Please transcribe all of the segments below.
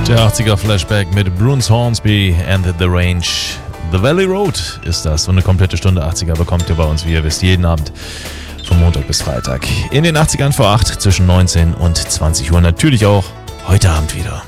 Der 80er-Flashback mit Bruce Hornsby and The Range. The Valley Road ist das. Und eine komplette Stunde 80er bekommt ihr bei uns, wie ihr wisst, jeden Abend von Montag bis Freitag. In den 80ern vor 8 zwischen 19 und 20 Uhr. Natürlich auch heute Abend wieder.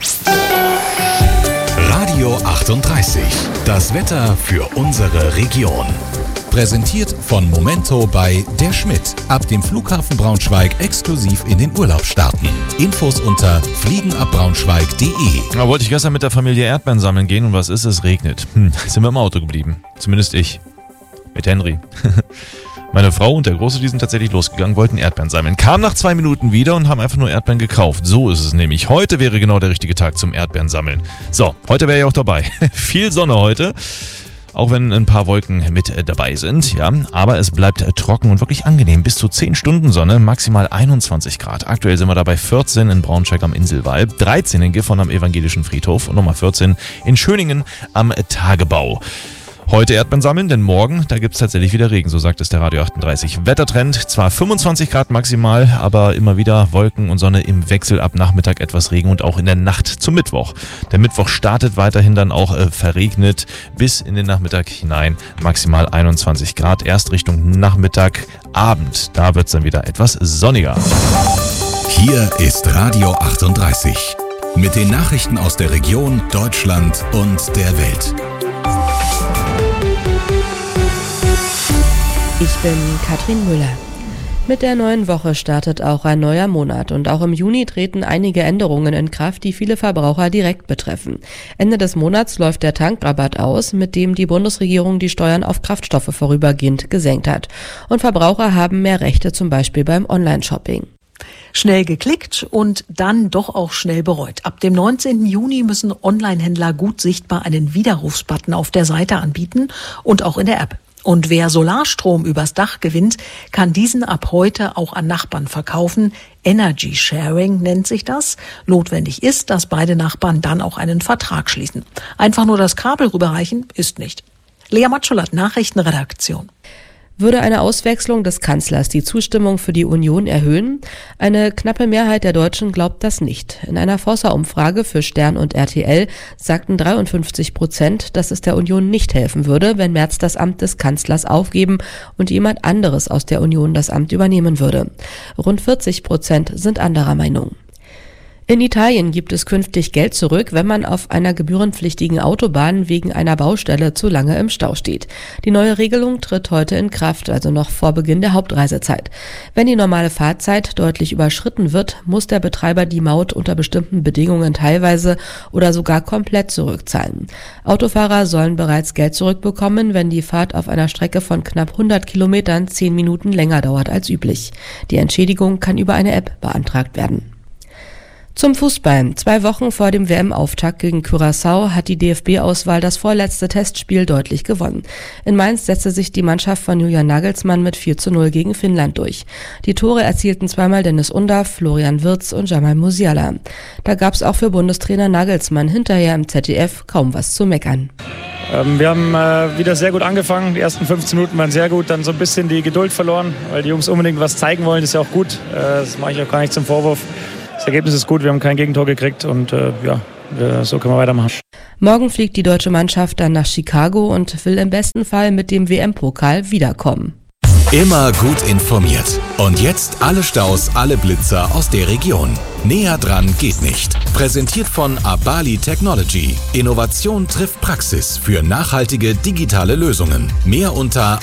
Radio 38. Das Wetter für unsere Region. Präsentiert von Momento bei Der Schmidt. Ab dem Flughafen Braunschweig exklusiv in den Urlaub starten. Infos unter fliegenabbraunschweig.de. Da wollte ich gestern mit der Familie Erdbeeren sammeln gehen und was ist? Es regnet. Sind wir im Auto geblieben. Zumindest ich. Mit Henry. Meine Frau und der Große, die sind tatsächlich losgegangen, wollten Erdbeeren sammeln. Kamen nach 2 Minuten wieder und haben einfach nur Erdbeeren gekauft. So ist es nämlich. Heute wäre genau der richtige Tag zum Erdbeeren sammeln. So, heute wäre ich auch dabei. Viel Sonne heute. Auch wenn ein paar Wolken mit dabei sind, ja, aber es bleibt trocken und wirklich angenehm. Bis zu 10 Stunden Sonne, maximal 21 Grad. Aktuell sind wir dabei 14 in Braunschweig am Inselwall, 13 in Gifhorn am Evangelischen Friedhof und nochmal 14 in Schöningen am Tagebau. Heute Erdbeeren sammeln, denn morgen, da gibt es tatsächlich wieder Regen, so sagt es der Radio 38. Wettertrend, zwar 25 Grad maximal, aber immer wieder Wolken und Sonne im Wechsel, ab Nachmittag etwas Regen und auch in der Nacht zum Mittwoch. Der Mittwoch startet weiterhin dann auch verregnet bis in den Nachmittag hinein, maximal 21 Grad. Erst Richtung Nachmittag, Abend, da wird es dann wieder etwas sonniger. Hier ist Radio 38 mit den Nachrichten aus der Region, Deutschland und der Welt. Ich bin Katrin Müller. Mit der neuen Woche startet auch ein neuer Monat und auch im Juni treten einige Änderungen in Kraft, die viele Verbraucher direkt betreffen. Ende des Monats läuft der Tankrabatt aus, mit dem die Bundesregierung die Steuern auf Kraftstoffe vorübergehend gesenkt hat. Und Verbraucher haben mehr Rechte, zum Beispiel beim Online-Shopping. Schnell geklickt und dann doch auch schnell bereut. Ab dem 19. Juni müssen Online-Händler gut sichtbar einen Widerrufsbutton auf der Seite anbieten und auch in der App. Und wer Solarstrom übers Dach gewinnt, kann diesen ab heute auch an Nachbarn verkaufen. Energy Sharing nennt sich das. Notwendig ist, dass beide Nachbarn dann auch einen Vertrag schließen. Einfach nur das Kabel rüberreichen ist nicht. Lea Matschulat, Nachrichtenredaktion. Würde eine Auswechslung des Kanzlers die Zustimmung für die Union erhöhen? Eine knappe Mehrheit der Deutschen glaubt das nicht. In einer Forsa-Umfrage für Stern und RTL sagten 53%, dass es der Union nicht helfen würde, wenn Merz das Amt des Kanzlers aufgeben und jemand anderes aus der Union das Amt übernehmen würde. Rund 40% sind anderer Meinung. In Italien gibt es künftig Geld zurück, wenn man auf einer gebührenpflichtigen Autobahn wegen einer Baustelle zu lange im Stau steht. Die neue Regelung tritt heute in Kraft, also noch vor Beginn der Hauptreisezeit. Wenn die normale Fahrzeit deutlich überschritten wird, muss der Betreiber die Maut unter bestimmten Bedingungen teilweise oder sogar komplett zurückzahlen. Autofahrer sollen bereits Geld zurückbekommen, wenn die Fahrt auf einer Strecke von knapp 100 Kilometern 10 Minuten länger dauert als üblich. Die Entschädigung kann über eine App beantragt werden. Zum Fußball. 2 Wochen vor dem WM-Auftakt gegen Curaçao hat die DFB-Auswahl das vorletzte Testspiel deutlich gewonnen. In Mainz setzte sich die Mannschaft von Julian Nagelsmann mit 4:0 gegen Finnland durch. Die Tore erzielten zweimal Dennis Undav, Florian Wirtz und Jamal Musiala. Da gab es auch für Bundestrainer Nagelsmann hinterher im ZDF kaum was zu meckern. Wir haben wieder sehr gut angefangen. Die ersten 15 Minuten waren sehr gut, dann so ein bisschen die Geduld verloren, weil die Jungs unbedingt was zeigen wollen. Das ist ja auch gut. Das mache ich auch gar nicht zum Vorwurf. Das Ergebnis ist gut, wir haben kein Gegentor gekriegt und so können wir weitermachen. Morgen fliegt die deutsche Mannschaft dann nach Chicago und will im besten Fall mit dem WM-Pokal wiederkommen. Immer gut informiert. Und jetzt alle Staus, alle Blitzer aus der Region. Näher dran geht nicht. Präsentiert von Abali Technology. Innovation trifft Praxis für nachhaltige digitale Lösungen. Mehr unter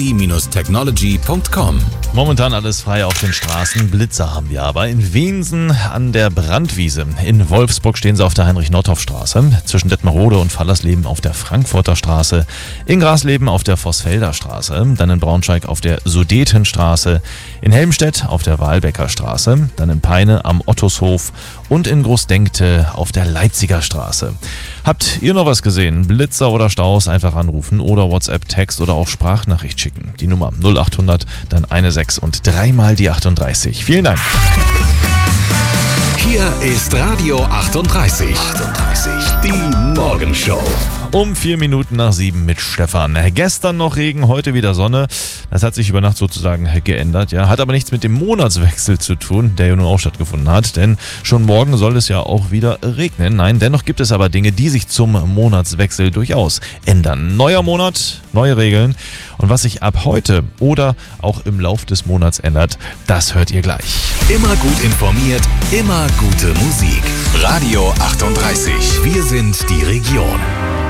abali-technology.com. Momentan alles frei auf den Straßen. Blitzer haben wir aber in Wensen an der Brandwiese. In Wolfsburg stehen sie auf der Heinrich-Nordhoff-Straße. Zwischen Detmerode und Fallersleben auf der Frankfurter Straße. In Grasleben auf der Vossfelder Straße. Dann in Braunschweig auf der Sudetenstraße. In Helmstedt auf der Wahlbecker Straße. Dann in Peine am Ottushof und in Großdenkte auf der Leipziger Straße. Habt ihr noch was gesehen? Blitzer oder Staus? Einfach anrufen oder WhatsApp, Text oder auch Sprachnachricht schicken. Die Nummer 0800, dann 16 und 3 mal die 38. Vielen Dank. Hier ist Radio 38. Die Morgenshow. Um 4 Minuten nach 7 mit Stefan. Gestern noch Regen, heute wieder Sonne. Das hat sich über Nacht sozusagen geändert, ja. Hat aber nichts mit dem Monatswechsel zu tun, der ja nun auch stattgefunden hat. Denn schon morgen soll es ja auch wieder regnen. Nein, dennoch gibt es aber Dinge, die sich zum Monatswechsel durchaus ändern. Neuer Monat, neue Regeln. Und was sich ab heute oder auch im Lauf des Monats ändert, das hört ihr gleich. Immer gut informiert, immer gute Musik. Radio 38. Wir sind die Region.